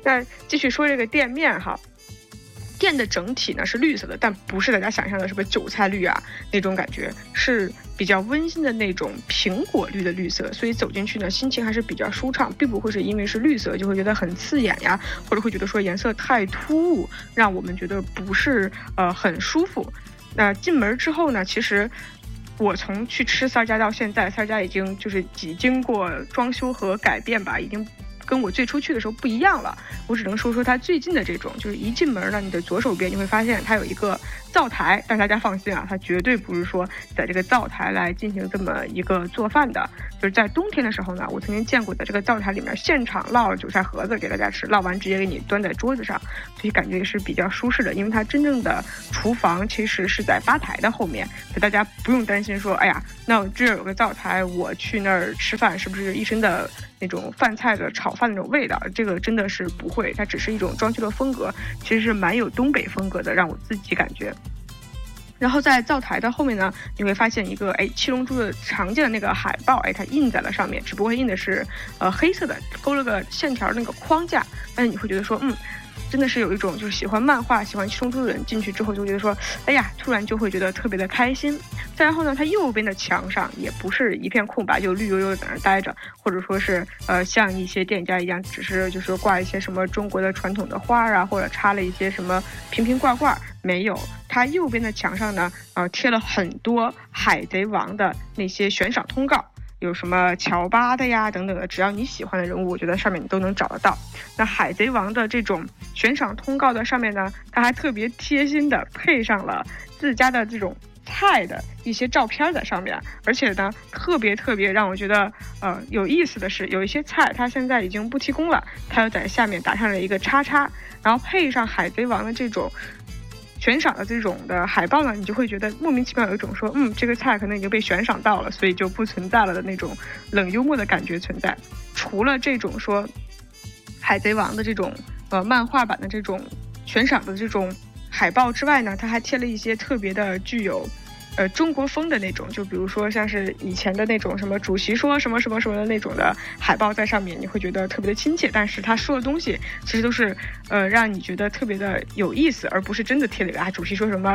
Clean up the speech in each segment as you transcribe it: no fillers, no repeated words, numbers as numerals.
那继续说这个店面哈，店的整体呢是绿色的，但不是大家想象的什么韭菜绿啊那种感觉，是比较温馨的那种苹果绿的绿色，所以走进去呢心情还是比较舒畅，并不会是因为是绿色就会觉得很刺眼呀，或者会觉得说颜色太突兀，让我们觉得不是很舒服。那进门之后呢，其实我从去吃三儿家到现在，三儿家已经就是经过装修和改变吧，已经跟我最初去的时候不一样了。我只能说说它最近的这种，就是一进门呢，你的左手边你会发现它有一个灶台，但大家放心啊，它绝对不是说在这个灶台来进行这么一个做饭的。就是在冬天的时候呢，我曾经见过在这个灶台里面现场烙韭菜盒子给大家吃，烙完直接给你端在桌子上，所以感觉也是比较舒适的。因为它真正的厨房其实是在吧台的后面，所以大家不用担心说，哎呀，那我这有个灶台，我去那儿吃饭是不是一身的那种饭菜的炒饭那种味道？这个真的是不会，它只是一种装修的风格，其实是蛮有东北风格的，让我自己感觉。然后在灶台的后面呢，你会发现一个七龙珠的常见的那个海报，它印在了上面，只不过印的是黑色的，勾了个线条那个框架，但是你会觉得说真的是有一种就是喜欢漫画喜欢七龙珠的人进去之后就觉得说，哎呀，突然就会觉得特别的开心。再然后呢，它右边的墙上也不是一片空白，就绿油油的在那待着，或者说是像一些店家一样，只是就是挂一些什么中国的传统的花啊，或者插了一些什么瓶瓶罐罐，没有。它右边的墙上呢，贴了很多海贼王的那些悬赏通告。有什么乔巴的呀等等的，只要你喜欢的人物，我觉得上面你都能找得到。那海贼王的这种悬赏通告的上面呢，它还特别贴心的配上了自家的这种菜的一些照片在上面，而且呢特别让我觉得有意思的是，有一些菜它现在已经不提供了，它又在下面打上了一个叉叉，然后配上海贼王的这种悬赏的这种的海报呢，你就会觉得莫名其妙有一种说这个菜可能已经被悬赏到了，所以就不存在了的那种冷幽默的感觉存在。除了这种说海贼王的这种漫画版的这种悬赏的这种海报之外呢，它还贴了一些特别的具有中国风的那种，就比如说像是以前的那种什么主席说什么什么什么的那种的海报在上面，你会觉得特别的亲切，但是他说的东西其实都是让你觉得特别的有意思，而不是真的贴了一个主席说什么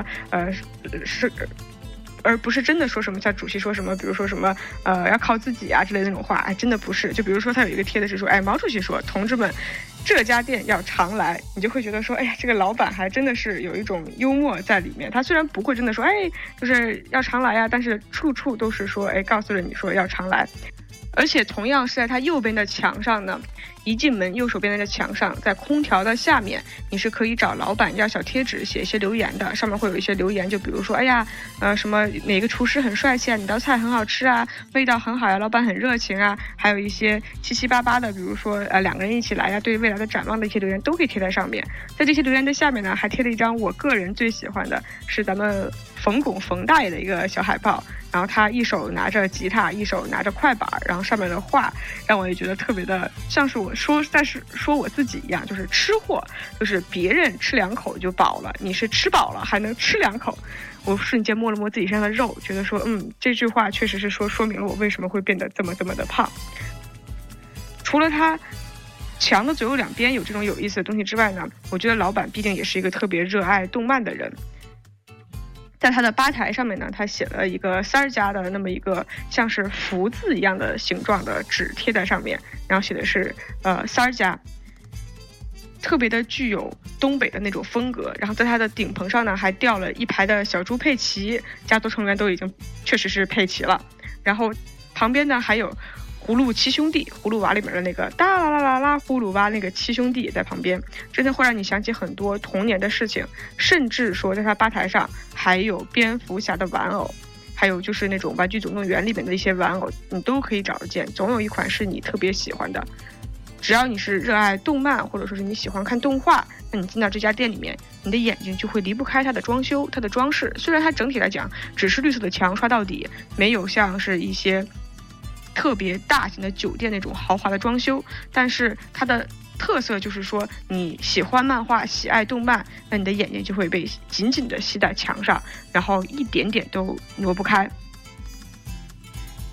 而不是真的说什么像主席说什么，比如说什么要靠自己啊之类的那种话，真的不是。就比如说他有一个贴的是说，毛主席说同志们这家店要常来，你就会觉得说，哎呀，这个老板还真的是有一种幽默在里面。他虽然不会真的说就是要常来啊，但是处处都是说告诉了你说要常来。而且同样是在它右边的墙上呢，一进门右手边的墙上，在空调的下面，你是可以找老板要小贴纸写一些留言的，上面会有一些留言，就比如说什么哪个厨师很帅气啊，你道菜很好吃啊，味道很好呀，老板很热情啊，还有一些七七八八的，比如说两个人一起来呀，对未来的展望的一些留言都可以贴在上面。在这些留言的下面呢，还贴了一张我个人最喜欢的是咱们冯大爷的一个小海报，然后他一手拿着吉他，一手拿着快板，然后上面的话让我也觉得特别的像是我说我自己一样，就是吃货，就是别人吃2口就饱了，你是吃饱了还能吃2口。我瞬间摸了摸自己身上的肉，觉得说这句话确实是说明了我为什么会变得这么的胖。除了他墙的左右两边有这种有意思的东西之外呢，我觉得老板毕竟也是一个特别热爱动漫的人。在他的吧台上面呢，他写了一个三儿家的那么一个像是福字一样的形状的纸贴在上面，然后写的是三儿家，特别的具有东北的那种风格。然后在他的顶棚上呢，还吊了一排的小猪佩奇，家族成员都已经确实是配齐了。然后旁边呢还有葫芦七兄弟，葫芦娃里面的那个哒啦啦啦啦葫芦娃那个七兄弟也在旁边，真的会让你想起很多童年的事情。甚至说在他吧台上还有蝙蝠侠的玩偶，还有就是那种玩具总动员里面的一些玩偶，你都可以找得见，总有一款是你特别喜欢的。只要你是热爱动漫，或者说是你喜欢看动画，那你进到这家店里面，你的眼睛就会离不开它的装修，它的装饰。虽然它整体来讲只是绿色的墙刷到底，没有像是一些特别大型的酒店那种豪华的装修，但是它的特色就是说，你喜欢漫画喜爱动漫，那你的眼睛就会被紧紧的吸在墙上，然后一点点都挪不开。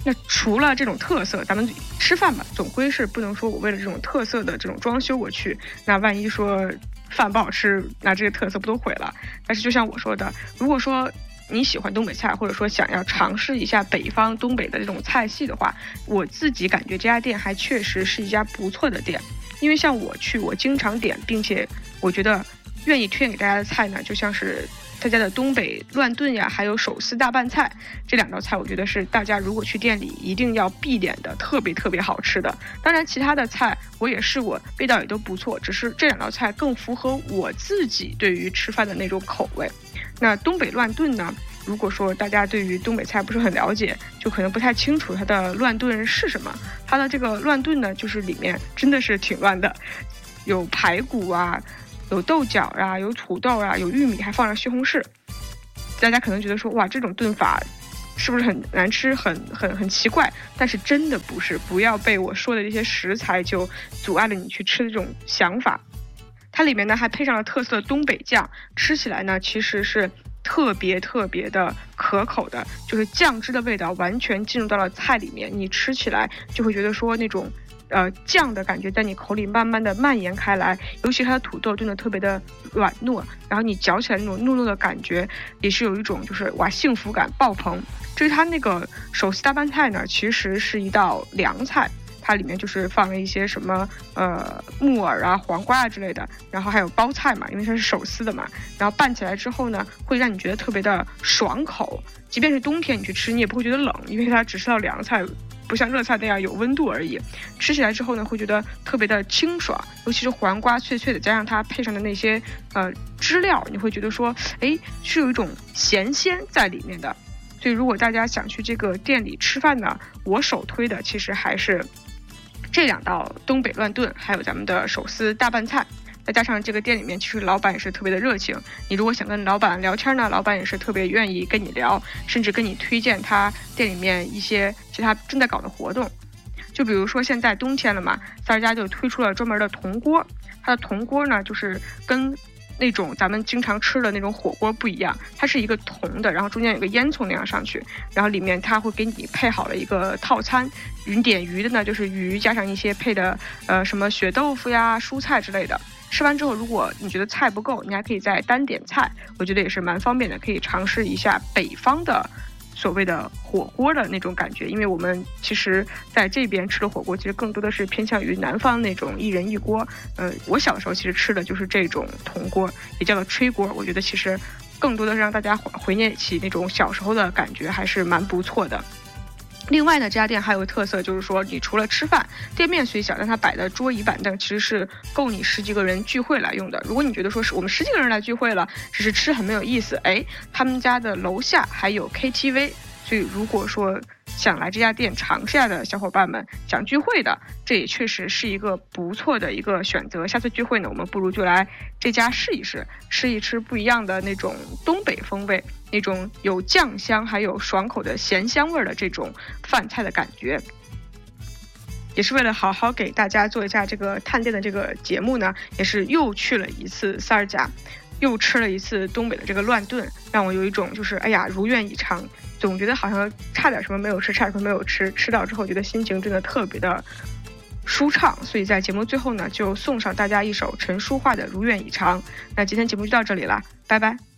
那除了这种特色，咱们吃饭吧，总归是不能说我为了这种特色的这种装修我去，那万一说饭不好吃，那这个特色不都毁了？但是就像我说的，如果说你喜欢东北菜，或者说想要尝试一下北方东北的这种菜系的话，我自己感觉这家店还确实是一家不错的店。因为像我去，我经常点，并且我觉得愿意推荐给大家的菜呢，就像是他家的东北乱炖呀，还有手撕大拌菜，这2道菜我觉得是大家如果去店里一定要必点的，特别特别好吃的。当然其他的菜我也试过，味道也都不错，只是这2道菜更符合我自己对于吃饭的那种口味。那东北乱炖呢，如果说大家对于东北菜不是很了解，就可能不太清楚它的乱炖是什么。它的这个乱炖呢，就是里面真的是挺乱的，有排骨啊，有豆角啊，有土豆啊，有玉米，还放了西红柿。大家可能觉得说，哇，这种炖法是不是很难吃，很奇怪？但是真的不是，不要被我说的这些食材就阻碍了你去吃的这种想法。它里面呢还配上了特色的东北酱，吃起来呢其实是特别特别的可口的，就是酱汁的味道完全进入到了菜里面，你吃起来就会觉得说那种酱的感觉在你口里慢慢的蔓延开来，尤其它的土豆炖的特别的软糯，然后你嚼起来那种糯糯的感觉，也是有一种就是哇幸福感爆棚。至于它那个手撕大拌菜呢，其实是一道凉菜，它里面就是放了一些什么木耳啊、黄瓜啊之类的，然后还有包菜嘛，因为它是手撕的嘛，然后拌起来之后呢，会让你觉得特别的爽口。即便是冬天你去吃，你也不会觉得冷，因为它只是道凉菜，不像热菜那样有温度而已。吃起来之后呢，会觉得特别的清爽，尤其是黄瓜脆脆的，加上它配上的那些汁料，你会觉得说，哎，是有一种咸鲜在里面的。所以如果大家想去这个店里吃饭呢，我首推的其实还是这2道东北乱炖，还有咱们的手撕大拌菜。再加上这个店里面其实老板也是特别的热情，你如果想跟老板聊天呢，老板也是特别愿意跟你聊，甚至跟你推荐他店里面一些其他正在搞的活动。就比如说现在冬天了嘛，三儿家就推出了专门的铜锅，它的铜锅呢就是跟那种咱们经常吃的那种火锅不一样，它是一个铜的，然后中间有个烟囱那样上去，然后里面它会给你配好了一个套餐，你点鱼的呢就是鱼加上一些配的什么血豆腐呀、蔬菜之类的。吃完之后如果你觉得菜不够，你还可以再单点菜，我觉得也是蛮方便的，可以尝试一下北方的所谓的火锅的那种感觉。因为我们其实在这边吃的火锅其实更多的是偏向于南方那种一人一锅，我小的时候其实吃的就是这种铜锅，也叫做炊锅，我觉得其实更多的是让大家回念起那种小时候的感觉，还是蛮不错的。另外呢，这家店还有个特色，就是说你除了吃饭，店面虽小，但它摆的桌椅板凳其实是够你10几个人聚会来用的。如果你觉得说是我们10几个人来聚会了，只是吃很没有意思，哎，他们家的楼下还有 KTV， 所以如果说想来这家店尝试下的小伙伴们，想聚会的，这也确实是一个不错的一个选择。下次聚会呢，我们不如就来这家试一试，吃一吃不一样的那种东北风味，那种有酱香还有爽口的咸香味的这种饭菜的感觉。也是为了好好给大家做一下这个探店的这个节目呢，也是又去了一次三儿家，又吃了一次东北的这个乱炖，让我有一种就是哎呀如愿以偿，总觉得好像差点什么没有吃，差点什么没有吃，吃到之后觉得心情真的特别的舒畅。所以在节目最后呢，就送上大家一首陈淑桦的《如愿以偿》。那今天节目就到这里了，拜拜。